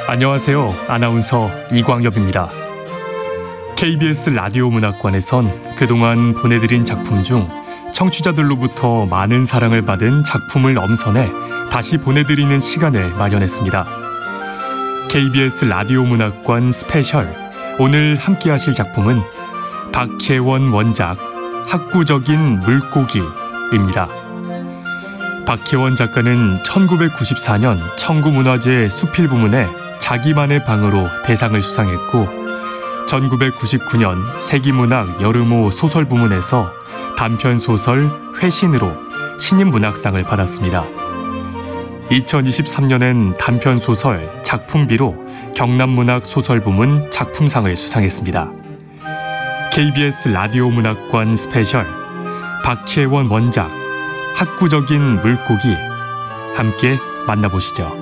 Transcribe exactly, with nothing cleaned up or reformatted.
안녕하세요. 아나운서 이광엽입니다. 케이비에스 라디오 문학관에선 그동안 보내드린 작품 중 청취자들로부터 많은 사랑을 받은 작품을 엄선해 다시 보내드리는 시간을 마련했습니다. 케이비에스 라디오 문학관 스페셜, 오늘 함께 하실 작품은 박혜원 원작 학구적인 물고기입니다. 박혜원 작가는 천구백구십사 년 청구문화재 수필 부문에 자기만의 방으로 대상을 수상했고, 천구백구십구 년 세기문학 여름호 소설 부문에서 단편소설 회신으로 신인문학상을 받았습니다. 이천이십삼 년엔 단편소설 작품비로 경남문학 소설 부문 작품상을 수상했습니다. 케이비에스 라디오 문학관 스페셜, 박혜원 원작 학구적인 물고기, 함께 만나보시죠.